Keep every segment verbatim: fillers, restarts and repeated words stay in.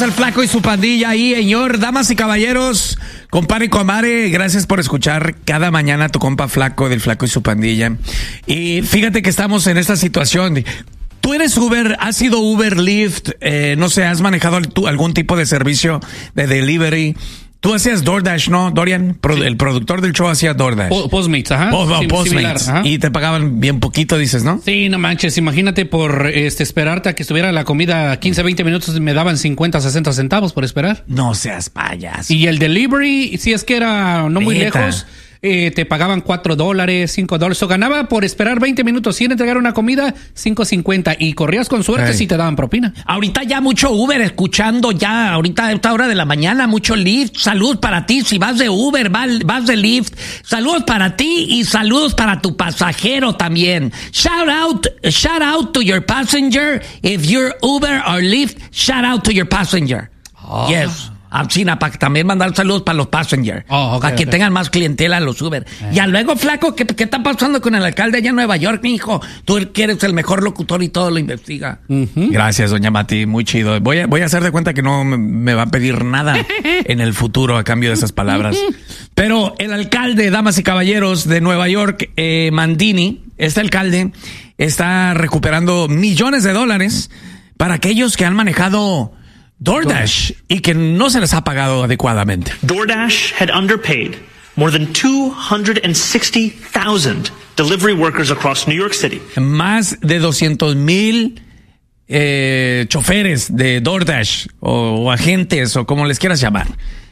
al Flaco y su pandilla ahí, señor. Damas y caballeros, compadre y comadre, gracias por escuchar cada mañana a tu compa Flaco del Flaco y su pandilla. Y fíjate que estamos en esta situación. Tú eres Uber, has sido Uber, Lyft, eh, no sé, has manejado algún tipo de servicio de delivery. Tú hacías DoorDash, ¿no, Dorian? Pro, sí. El productor del show hacía DoorDash. Po- Postmates, ajá. Po- Sim- Postmates. similar, ajá. Y te pagaban bien poquito, dices, ¿no? Sí, no manches. Imagínate por este esperarte a que estuviera la comida quince, veinte minutos, me daban cincuenta, sesenta centavos por esperar. No seas payaso. Y el delivery, si es que era no muy Neta. lejos, eh, te pagaban cuatro dólares, cinco dólares. O ganaba por esperar veinte minutos sin entregar una comida, cinco cincuenta. Y corrías con suerte Ay. si te daban propina. Ahorita ya mucho Uber escuchando ya, ahorita a esta hora de la mañana, mucho Lyft. Salud para ti, si vas de Uber, vas, vas de Lyft. Saludos para ti y saludos para tu pasajero también. Shout out, shout out to your passenger. If you're Uber or Lyft, shout out to your passenger. Oh. Yes. A China, para también mandar saludos para los passengers. Oh, okay, para que okay. tengan más clientela los Uber. Eh. Y luego, Flaco, ¿qué, ¿qué está pasando con el alcalde allá en Nueva York, mi hijo? Tú que eres el mejor locutor y todo lo investiga. Uh-huh. Gracias, doña Mati, muy chido. Voy a, voy a hacer de cuenta que no me, me va a pedir nada en el futuro a cambio de esas palabras. Pero el alcalde, damas y caballeros, de Nueva York, eh, Mandini, este alcalde está recuperando millones de dólares para aquellos que han manejado DoorDash y que no se les ha pagado adecuadamente. DoorDash had underpaid more than two hundred sixty thousand delivery workers across New York City. Más de doscientos mil eh, choferes de DoorDash o, o agentes o como les quieras llamar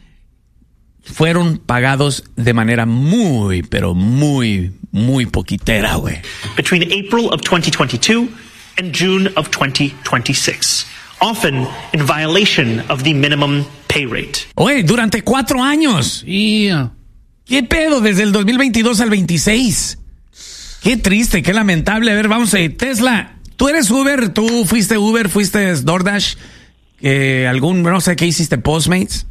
fueron pagados de manera muy, pero muy, muy poquitera, güey. Between April of twenty twenty-two and June of twenty twenty-six, often in violation of the minimum pay rate. Oye, durante cuatro años. Y uh, ¿Qué pedo? Desde el dos mil veintidós al veintiséis. Qué triste, qué lamentable. A ver, vamos a ir. Tesla, tú eres Uber, tú fuiste Uber, fuiste DoorDash, eh, algún, no sé qué hiciste, Postmates.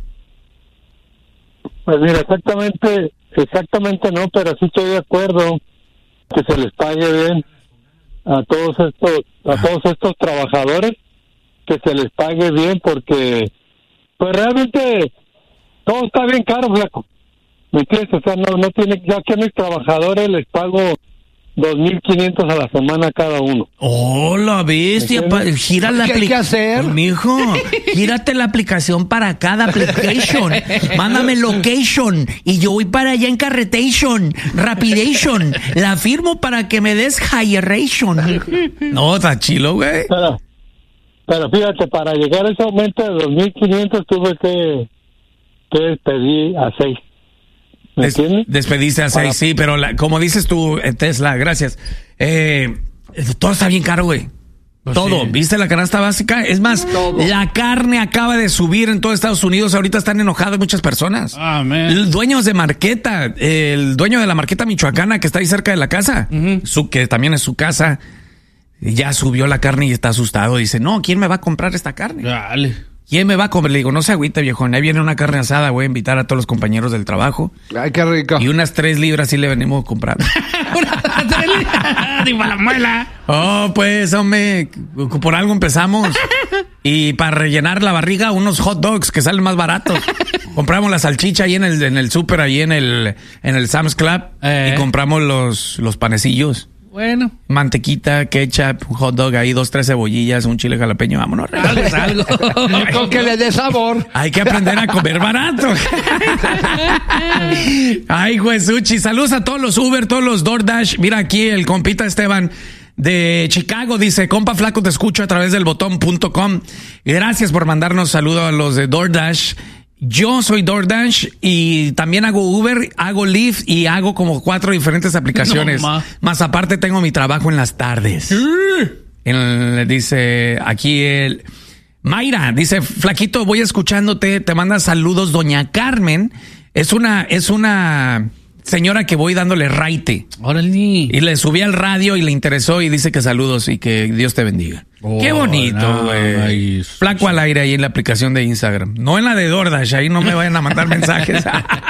Pues mira, exactamente, exactamente no, pero sí estoy de acuerdo que se les pague bien a todos estos, a todos estos trabajadores, que se les pague bien porque, pues realmente todo está bien caro, Flaco. ¿Me entiendes? O sea, no, no tiene, ya que a mis trabajadores les pago dos mil quinientos a la semana cada uno. Oh, la bestia, pa, gira la ¿Qué hay que hacer? Mijo, gírate la aplicación para cada application. Mándame location y yo voy para allá en carretation, rapidation. La firmo para que me des hiration. No, está chilo, güey. Pero, pero fíjate, para llegar a ese aumento de dos mil quinientos tuve que, que despedir a seis. ¿Me Des, entiendes? despediste a seis, Para- sí, pero la, como dices tú, eh, Tesla, gracias. Eh, todo está bien caro, güey. Pues Todo, sí. ¿viste la canasta básica? Es más, Todo. la carne acaba de subir en todo Estados Unidos. Ahorita están enojadas muchas personas. Ah, man. El dueño de Marqueta, el dueño de la Marqueta Michoacana que está ahí cerca de la casa, Ujú. su, que también es su casa, ya subió la carne y está asustado. Dice, no, ¿quién me va a comprar esta carne? Dale. ¿Quién me va a comer? Le digo, no se agüite, viejo. Ahí viene una carne asada. Voy a invitar a todos los compañeros del trabajo. Ay, qué rico. Y unas tres libras sí le venimos comprando. Digo, la muela. Oh, pues, hombre, por algo empezamos. Y para rellenar la barriga, unos hot dogs que salen más baratos. Compramos la salchicha ahí en el, en el súper, ahí en el, en el Sam's Club. Eh. Y compramos los, los panecillos. Bueno, Mantequita, ketchup, hot dog ahí, dos, tres cebolillas, un chile jalapeño. Vámonos. algo es algo. Con que le dé sabor. Hay que aprender a comer barato. Ay, Juesuchi. Saludos a todos los Uber, todos los DoorDash. Mira aquí el compita Esteban de Chicago. Dice, compa Flaco, te escucho a través del botón punto com. Gracias por mandarnos saludos a los de DoorDash. Yo soy DoorDash y también hago Uber, hago Lyft y hago como cuatro diferentes aplicaciones. No, ma. Más aparte tengo mi trabajo en las tardes. El- dice aquí el... Mayra dice, Flaquito, voy escuchándote, te manda saludos doña Carmen. Es una, es una señora que voy dándole raite. Órale. Y le subí al radio y le interesó y dice que saludos y que Dios te bendiga. Oh, Qué bonito, güey. nice. Flaco al aire ahí en la aplicación de Instagram. No en la de DoorDash, ahí no me vayan a mandar mensajes.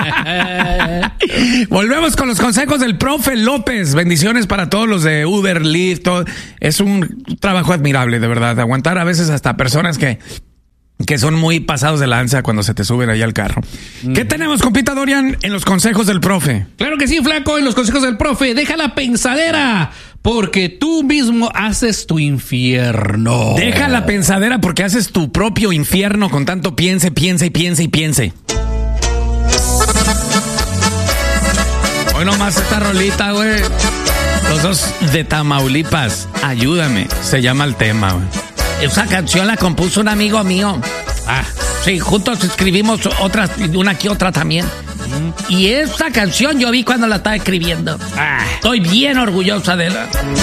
Volvemos con los consejos del profe López. Bendiciones para todos los de Uber, Lyft. Todo. Es un trabajo admirable, de verdad. Aguantar a veces hasta personas que que son muy pasados de lanza cuando se te suben ahí al carro. Mm. ¿Qué tenemos, compita Dorian, en los consejos del profe? Claro que sí, flaco, en los consejos del profe. Deja la pensadera, porque tú mismo haces tu infierno. Deja la pensadera porque haces tu propio infierno con tanto piense, piense y piense y piense. Hoy nomás esta rolita, güey. Los dos de Tamaulipas, ayúdame, se llama el tema, güey. Esa canción la compuso un amigo mío. Ah, sí, juntos escribimos otras, una que otra también. Mm. Y esa canción yo vi cuando la estaba escribiendo. Ah, estoy bien orgullosa de la...